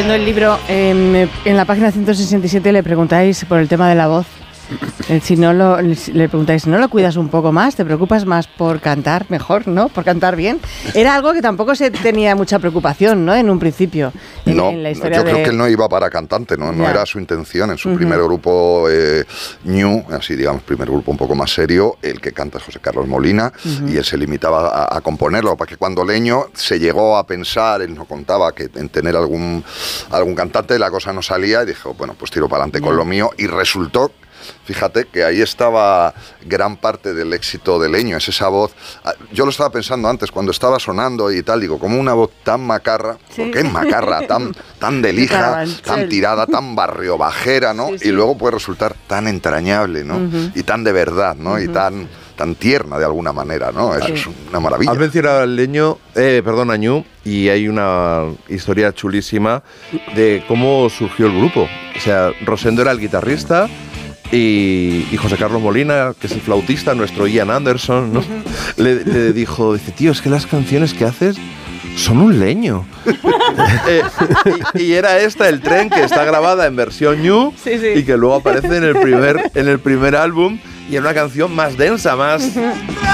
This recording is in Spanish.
leyendo el libro, en la página 167 le preguntáis por el tema de la voz. Le preguntáis, ¿no lo cuidas un poco más? ¿Te preocupas más por cantar mejor, no? ¿Por cantar bien? Era algo que tampoco se tenía mucha preocupación, ¿no? En un principio. En la historia yo creo que él no iba para cantante, no era su intención. En su primer grupo, Ñu, así digamos, primer grupo un poco más serio, el que canta es José Carlos Molina, y él se limitaba a componerlo, para que cuando Leño se llegó a pensar, él nos contaba que en tener algún cantante la cosa no salía, y dijo, bueno, pues tiro para adelante con lo mío, y resultó. Fíjate que ahí estaba gran parte del éxito de Leño, es esa voz. Yo lo estaba pensando antes, cuando estaba sonando y tal, digo, como una voz tan macarra, porque es macarra, tan de lija, tan tirada, tan barriobajera, ¿no? Sí. Y luego puede resultar tan entrañable, ¿no? Y tan de verdad, ¿no? Y tan tierna de alguna manera, ¿no? Eso es una maravilla. Has mencionado al Leño, a Ñu, y hay una historia chulísima de cómo surgió el grupo. O sea, Rosendo era el guitarrista, y José Carlos Molina, que es el flautista, nuestro Ian Anderson, ¿no? Le dijo, dice, tío, es que las canciones que haces son un leño. y era esta, El Tren, que está grabada en versión Ñu, y que luego aparece en el primer álbum, y es una canción más densa, más...